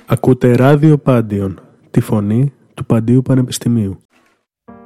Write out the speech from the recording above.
Ακούτε ράδιο Πάντιον, τη φωνή του Παντίου Πανεπιστημίου.